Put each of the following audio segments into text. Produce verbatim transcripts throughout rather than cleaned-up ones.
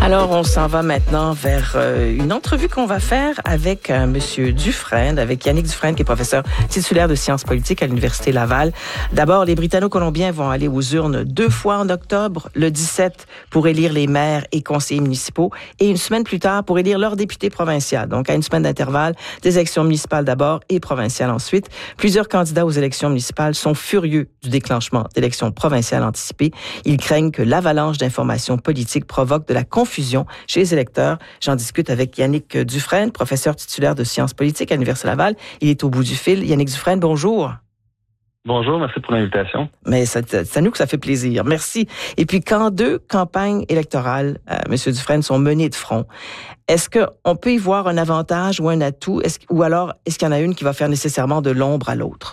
Alors, on s'en va maintenant vers euh, une entrevue qu'on va faire avec euh, M. Dufresne, avec Yannick Dufresne, qui est professeur titulaire de sciences politiques à l'Université Laval. D'abord, les Britanno-Colombiens vont aller aux urnes deux fois en octobre, le dix-sept pour élire les maires et conseillers municipaux, et une semaine plus tard pour élire leur député provincial. Donc, à une semaine d'intervalle, des élections municipales d'abord et provinciales ensuite. Plusieurs candidats aux élections municipales sont furieux du déclenchement d'élections provinciales anticipées. Ils craignent que l'avalanche d'informations politiques provoque de la confusion chez les électeurs. J'en discute avec Yannick Dufresne, professeur titulaire de sciences politiques à l'Université Laval. Il est au bout du fil. Yannick Dufresne, bonjour. Bonjour, merci pour l'invitation. Mais c'est à nous que ça fait plaisir. Merci. Et puis, quand deux campagnes électorales, euh, M. Dufresne, sont menées de front, est-ce qu'on peut y voir un avantage ou un atout, est-ce, ou alors est-ce qu'il y en a une qui va faire nécessairement de l'ombre à l'autre?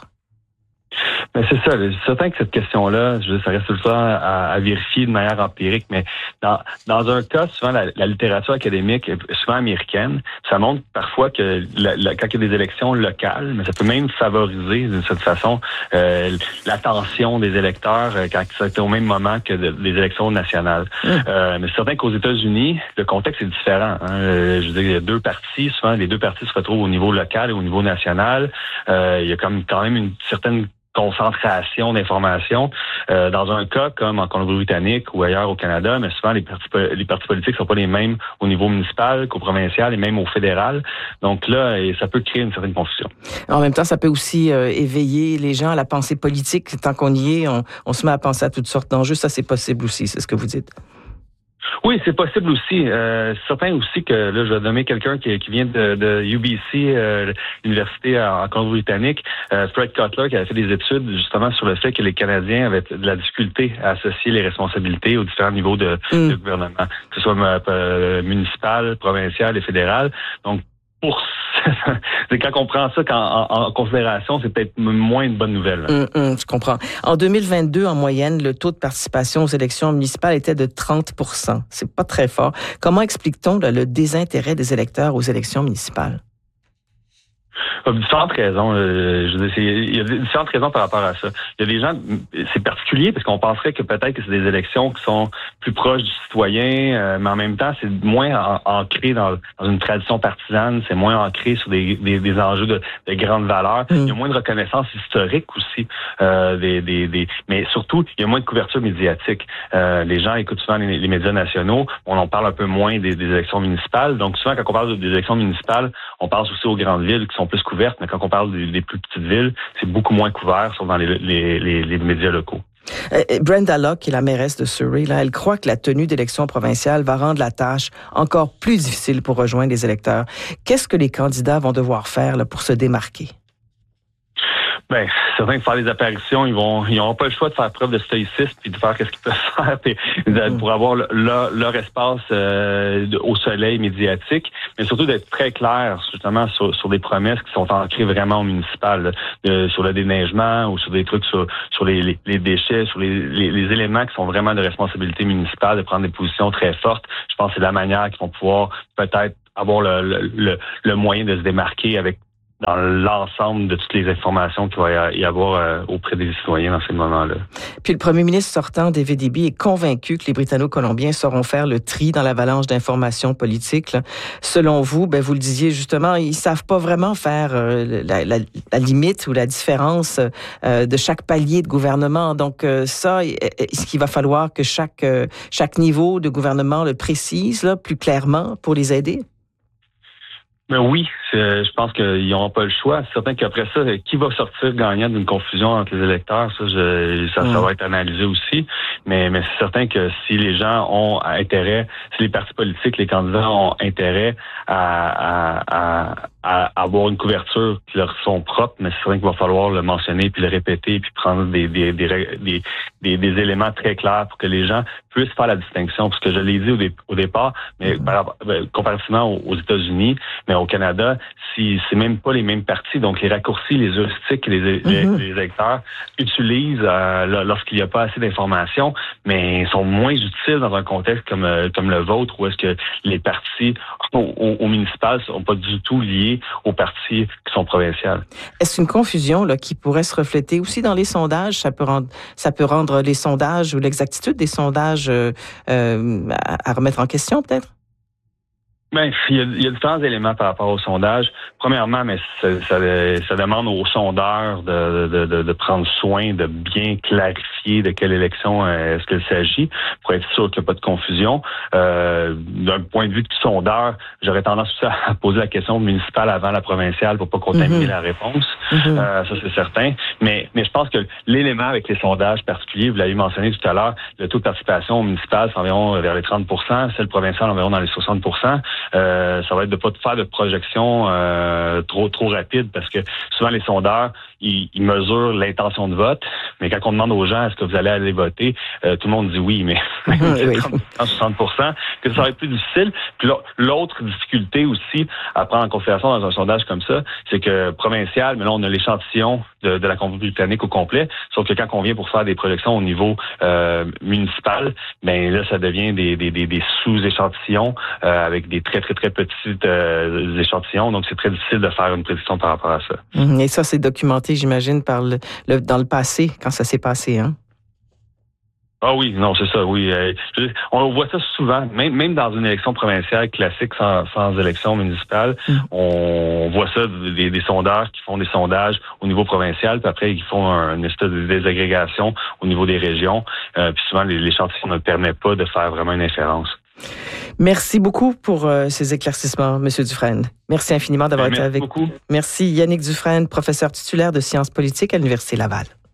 Mais c'est ça, c'est certain que cette question-là, je veux dire, ça reste tout le temps à, à vérifier de manière empirique, mais dans, dans un cas, souvent, la, la littérature académique est souvent américaine. Ça montre parfois que la, la, quand il y a des élections locales, mais ça peut même favoriser, d'une certaine façon, euh, l'attention des électeurs euh, quand c'est au même moment que de, des élections nationales. Mmh. Euh, mais c'est certain qu'aux États-Unis, le contexte est différent. Hein. Euh, je veux dire, il y a deux partis, souvent, les deux partis se retrouvent au niveau local et au niveau national. Euh, il y a comme, quand même une certaine concentration d'informations. Euh, dans un cas comme en Colombie-Britannique ou ailleurs au Canada, mais souvent les partis, les partis politiques ne sont pas les mêmes au niveau municipal qu'au provincial et même au fédéral. Donc là, ça peut créer une certaine confusion. En même temps, ça peut aussi euh, éveiller les gens à la pensée politique. Tant qu'on y est, on, on se met à penser à toutes sortes d'enjeux. Ça, c'est possible aussi, c'est ce que vous dites. Oui, c'est possible aussi. Euh, c'est certain aussi que là, je vais nommer quelqu'un qui, qui vient de, de U B C, euh, l'université en Colombie-Britannique, euh, Fred Cutler, qui avait fait des études justement sur le fait que les Canadiens avaient de la difficulté à associer les responsabilités aux différents niveaux de, mm. de gouvernement, que ce soit euh, municipal, provincial et fédéral. Donc, pour c'est quand on prend ça en, en considération, c'est peut-être moins une bonne nouvelle. Hum, hum, je comprends. En deux mille vingt-deux, en moyenne, le taux de participation aux élections municipales était de trente pour cent. C'est pas très fort. Comment explique-t-on là, le désintérêt des électeurs aux élections municipales? Différentes raisons. Euh, je veux dire, il y a différentes raisons par rapport à ça. Il y a des gens, c'est particulier parce qu'on penserait que peut-être que c'est des élections qui sont plus proches du citoyen, euh, mais en même temps, c'est moins en, ancré dans, dans une tradition partisane, c'est moins ancré sur des, des, des enjeux de, de grandes valeurs. Mmh. Il y a moins de reconnaissance historique aussi, euh, des, des, des, mais surtout, il y a moins de couverture médiatique. Euh, les gens écoutent souvent les, les médias nationaux, on en parle un peu moins des, des élections municipales. Donc souvent, quand on parle des élections municipales, on pense aussi aux grandes villes qui sont plus couvertes, mais quand on parle des, des plus petites villes, c'est beaucoup moins couvert, sauf dans les, les, les, les médias locaux. Euh, Brenda Locke, qui est la mairesse de Surrey, là, elle croit que la tenue d'élections provinciales va rendre la tâche encore plus difficile pour rejoindre les électeurs. Qu'est-ce que les candidats vont devoir faire là, pour se démarquer? Ben, c'est vrai que faire des apparitions, ils vont, ils n'auront pas le choix de faire preuve de stoïcisme puis de faire qu'est-ce qu'ils peuvent faire puis, de, pour avoir le, leur, leur espace euh, de, au soleil médiatique, mais surtout d'être très clair justement sur, sur des promesses qui sont ancrées vraiment au municipal, de, sur le déneigement ou sur des trucs sur, sur les, les, les déchets, sur les, les, les éléments qui sont vraiment de responsabilité municipale, de prendre des positions très fortes. Je pense que c'est la manière qu'ils vont pouvoir peut-être avoir le, le, le, le moyen de se démarquer avec dans l'ensemble de toutes les informations qu'il va y avoir euh, auprès des citoyens dans ces moments-là. Puis le premier ministre sortant, David Eby, est convaincu que les Britanno-Colombiens sauront faire le tri dans l'avalanche d'informations politiques. Là. Selon vous, ben vous le disiez justement, ils savent pas vraiment faire euh, la, la, la limite ou la différence euh, de chaque palier de gouvernement. Donc euh, ça, est-ce qu'il va falloir que chaque, euh, chaque niveau de gouvernement le précise là, plus clairement pour les aider? Mais oui, je pense qu'ils n'auront pas le choix. C'est certain qu'après ça, qui va sortir gagnant d'une confusion entre les électeurs, ça, je, ça, ça va être analysé aussi. Mais, mais c'est certain que si les gens ont intérêt, si les partis politiques, les candidats ont intérêt à, à, à, à avoir une couverture qui leur sont propres, mais c'est vrai qu'il va falloir le mentionner puis le répéter puis prendre des, des, des, des, des, des éléments très clairs pour que les gens puissent faire la distinction. Parce que je l'ai dit au, dé, au départ, mais par, comparativement aux, aux États-Unis, mais au Canada, si, c'est même pas les mêmes partis. Donc, les raccourcis, les heuristiques que les, mm-hmm. les, les électeurs utilisent euh, lorsqu'il n'y a pas assez d'informations, mais sont moins utiles dans un contexte comme, euh, comme le vôtre, où est-ce que les partis au, au, au municipal sont pas du tout liés aux partis qui sont provinciales. Est-ce une confusion là, qui pourrait se refléter aussi dans les sondages? Ça peut rendre, ça peut rendre les sondages ou l'exactitude des sondages euh, euh, à, à remettre en question, peut-être? Ben, il y, a, il y a différents éléments par rapport au sondage. Premièrement, mais ça, ça, ça demande aux sondeurs de, de, de, de prendre soin de bien clarifier de quelle élection euh, est-ce qu'il s'agit pour être sûr qu'il n'y a pas de confusion. Euh, d'un point de vue de sondeur, j'aurais tendance aussi à poser la question municipale avant la provinciale pour pas contaminer mm-hmm. la réponse. Mm-hmm. Euh, ça, c'est certain. Mais, mais je pense que l'élément avec les sondages particuliers, vous l'avez mentionné tout à l'heure, le taux de participation municipale, c'est environ vers les trente pour cent, celle provinciale environ dans les soixante pour cent. Euh, ça va être de pas faire de projections euh, trop trop rapides parce que souvent les sondeurs ils, ils mesurent l'intention de vote, mais quand on demande aux gens est-ce que vous allez aller voter, euh, tout le monde dit oui, mais oui. trente, soixante pour cent que ça va être plus difficile. Puis l'autre difficulté aussi à prendre en considération dans un sondage comme ça, c'est que provincial, mais là on a l'échantillon de, de la Colombie-Britannique au complet, sauf que quand on vient pour faire des projections au niveau euh, municipal, ben là ça devient des, des, des, des sous-échantillons euh, avec des très très très petits euh, échantillons, donc c'est très difficile de faire une prédiction par rapport à ça. Et ça c'est documenté, j'imagine, par le, le dans le passé, quand ça s'est passé, hein? Ah oui, non, c'est ça, oui. Euh, on voit ça souvent, même, même dans une élection provinciale classique sans, sans élection municipale, mm. on voit ça des, des sondeurs qui font des sondages au niveau provincial, puis après ils font un, une espèce de désagrégation au niveau des régions, euh, puis souvent l'échantillon ne permet pas de faire vraiment une inférence. Merci beaucoup pour euh, ces éclaircissements, M. Dufresne. Merci infiniment d'avoir Merci été avec nous. Merci Yannick Dufresne, professeur titulaire de sciences politiques à l'Université Laval.